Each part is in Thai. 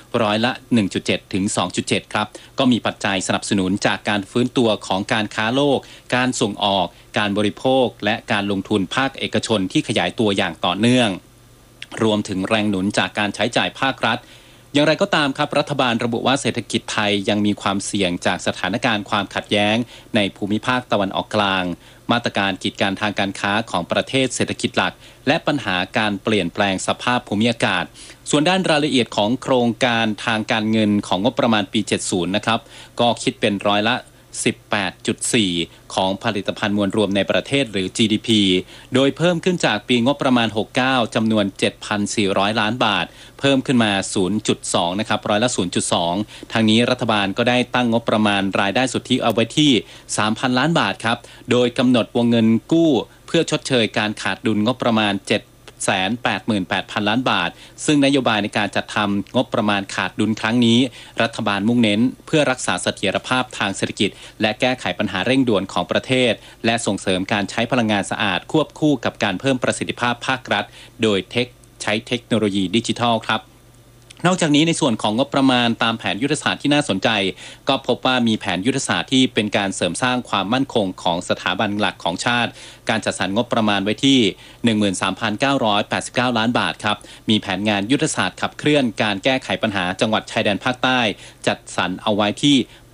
ร้อยละ 1.7 ถึง 2.7 ครับก็มีปัจจัยสนับสนุนจากการฟื้นตัวของการค้าโลกการส่งออกการบริโภคและการลงทุนภาคเอกชนที่ขยายตัวอย่างต่อเนื่องรวมถึงแรงหนุนจากการใช้จ่ายภาครัฐอย่างไรก็ตามครับรัฐบาลระบุว่าเศรษฐกิจไทยยังมีความเสี่ยงจากสถานการณ์ความขัดแย้งในภูมิภาคตะวันออกกลางมาตรการกีดกันทางการค้าของประเทศเศรษฐกิจหลักและปัญหาการเปลี่ยนแปลงสภาพภูมิอากาศส่วนด้านรายละเอียดของโครงการทางการเงินของงบประมาณปี 70 นะครับก็คิดเป็นร้อยละ 18.4 ของผลิตภัณฑ์มวลรวมในประเทศหรือ GDP โดยเพิ่มขึ้นจากปีงบประมาณ 69 จำนวน 7,400 ล้านบาทเพิ่มขึ้นมา 0.2 นะครับร้อยละ 0.2 ทางนี้รัฐบาลก็ได้ตั้งงบประมาณรายได้สุทธิเอาไว้ที่ 3,000 ล้านบาทครับโดยกำหนดวงเงินกู้เพื่อชดเชยการขาดดุลงบประมาณ 788,000 ล้านบาทซึ่งนโยบายในการจัดทำงบประมาณขาดดุลครั้งนี้รัฐบาลมุ่งเน้นเพื่อรักษาเสถียรภาพทางเศรษฐกิจและแก้ไขปัญหาเร่งด่วนของประเทศและส่งเสริมการใช้พลังงานสะอาดควบคู่กับการเพิ่มประสิทธิภาพภาครัฐโดยใช้เทคโนโลยีดิจิทัลครับนอกจากนี้ในส่วนของงบประมาณตามแผนยุทธศาสตร์ที่น่าสนใจก็พบว่ามีแผนยุทธศาสตร์ที่เป็นการเสริมสร้างความมั่นคงของสถาบันหลักของชาติการจัดสรรงบประมาณไว้ที่ 13,989 ล้านบาทครับมีแผนงานยุทธศาสตร์ขับเคลื่อนการแก้ไขปัญหาจังหวัดชายแดนภาคใต้จัดสรรเอาไว้ที่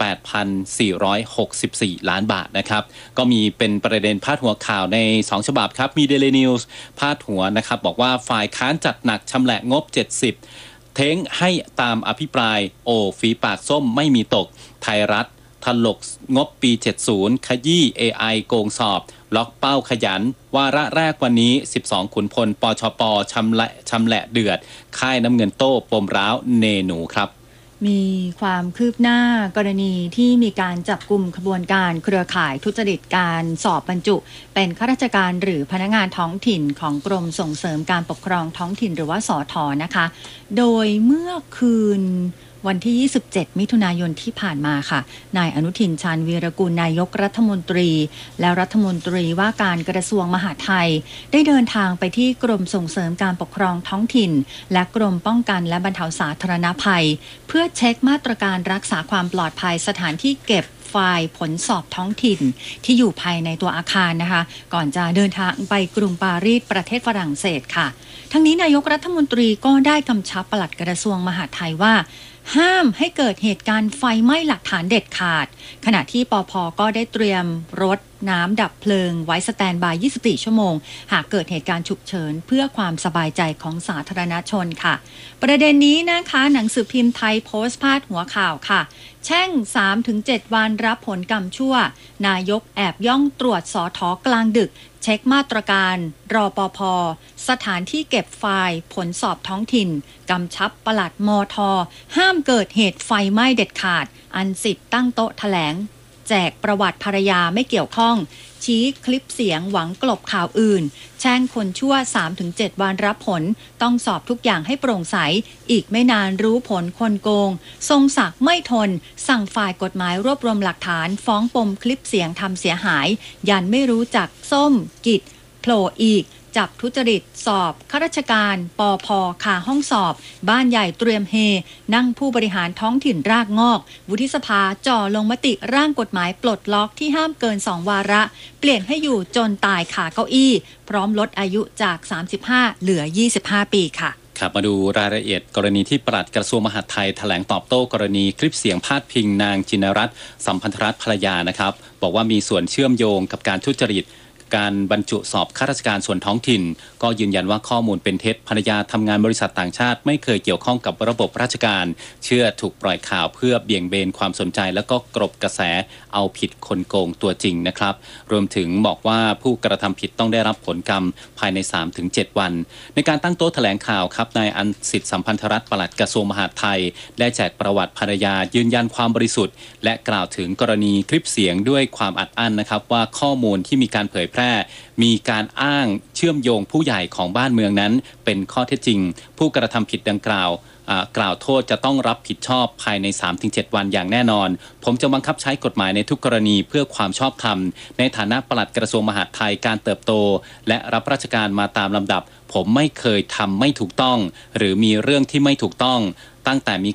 8,464 ล้านบาทนะครับก็มีเป็นประเด็นพาดหัวข่าวใน2ฉบับครับมี Daily News พาดหัวนะครับบอกว่าฝ่ายค้านจัดหนักชำแหละงบ70เท้งให้ตามอภิปรายฝีปากส้มไม่มีตกไทยรัฐถลกงบปี 70 ขยี้ AI โกงสอบล็อกเป้าขยันวาระแรกวันนี้12ขุนพลปชป.ชำแหละเดือดค่ายน้ำเงินโต้ปมร้าวเนหนูครับมีความคืบหน้ากรณีที่มีการจับกุมขบวนการเครือข่ายทุจริตการสอบบรรจุเป็นข้าราชการหรือพนักงานท้องถิ่นของกรมส่งเสริมการปกครองท้องถิ่นหรือว่าสท.นะคะโดยเมื่อคืนวันที่ 27 มิถุนายนที่ผ่านมาค่ะนายอนุทิน ชาญวีรกูลนายกรัฐมนตรีและรัฐมนตรีว่าการกระทรวงมหาดไทยได้เดินทางไปที่กรมส่งเสริมการปกครองท้องถิ่นและกรมป้องกันและบรรเทาสาธารณภัยเพื่อเช็คมาตรการรักษาความปลอดภัยสถานที่เก็บไฟล์ผลสอบท้องถิ่นที่อยู่ภายในตัวอาคารนะคะก่อนจะเดินทางไปกรุงปารีสประเทศฝรั่งเศสค่ะทั้งนี้นายกรัฐมนตรีก็ได้กำชับปลัดกระทรวงมหาดไทยว่าห้ามให้เกิดเหตุการณ์ไฟไหม้หลักฐานเด็ดขาดขณะที่ปภ.ก็ได้เตรียมรถน้ำดับเพลิงไว้สแตนด์บาย 24 ชั่วโมงหากเกิดเหตุการณ์ฉุกเฉินเพื่อความสบายใจของสาธารณชนค่ะประเด็นนี้นะคะหนังสือพิมพ์ไทยโพสต์พาดหัวข่าวค่ะแช่ง 3-7 วันรับผลกรรมชั่วนายกแอบย่องตรวจสท.กลางดึกเช็คมาตรการรปภ.สถานที่เก็บไฟล์ผลสอบท้องถิ่นกำชับปลัดมท.ห้ามเกิดเหตุไฟไหม้เด็ดขาดอัน10ตั้งโต๊ะแถลงแจกประวัติภรรยาไม่เกี่ยวข้องชี้คลิปเสียงหวังกลบข่าวอื่นแช่งคนชั่ว 3-7 วันรับผลต้องสอบทุกอย่างให้โปร่งใสอีกไม่นานรู้ผลคนโกงทรงศักดิ์ไม่ทนสั่งฝ่ายกฎหมายรวบรวมหลักฐานฟ้องปมคลิปเสียงทำเสียหายยันไม่รู้จักส้มกิจโผล่อีกจับทุจริตสอบข้าราชการปภ.คาห้องสอบบ้านใหญ่เตรียมเฮนั่งผู้บริหารท้องถิ่นรากงอกวุฒิสภาจ่อลงมติร่างกฎหมายปลดล็อกที่ห้ามเกิน2วาระเปลี่ยนให้อยู่จนตายขาเก้าอี้พร้อมลดอายุจาก35เหลือ25ปีค่ะครับมาดูรายละเอียดกรณีที่ปลัดกระทรวงมหาดไทยแถลงตอบโต้กรณีคลิปเสียงพาดพิงนางจินรัตน์สัมพันธรัตน์ภรรยานะครับบอกว่ามีส่วนเชื่อมโยงกับการทุจริตการบรรจุสอบข้าราชการส่วนท้องถิ่นก็ยืนยันว่าข้อมูลเป็นเท็จภรรยาทำงานบริษัทต่างชาติไม่เคยเกี่ยวข้องกับระบบราชการเชื่อถูกปล่อยข่าวเพื่อเบี่ยงเบนความสนใจแล้วก็กลบกระแสเอาผิดคนโกงตัวจริงนะครับรวมถึงบอกว่าผู้กระทำผิดต้องได้รับผลกรรมภายใน 3-7 วันในการตั้งโต๊ะแถลงข่าวครับนายอันสิทธิ์สัมพันธรัตน์ปลัดกระทรวงมหาดไทยได้แจกประวัติภรรยายืนยันความบริสุทธิ์และกล่าวถึงกรณีคลิปเสียงด้วยความอัดอั้นนะครับว่าข้อมูลที่มีการเผยแพร่มีการอ้างเชื่อมโยงผู้ใหญ่ของบ้านเมืองนั้นเป็นข้อเท็จจริงผู้กระทำผิดดังกล่าวกล่าวโทษจะต้องรับผิดชอบภายใน 3-7 วันอย่างแน่นอนผมจะบังคับใช้กฎหมายในทุกกรณีเพื่อความชอบธรรมในฐานะปลัดกระทรวงมหาดไทยการเติบโตและรับราชการมาตามลำดับผมไม่เคยทำไม่ถูกต้องหรือมีเรื่องที่ไม่ถูกต้องตั้งแต่มี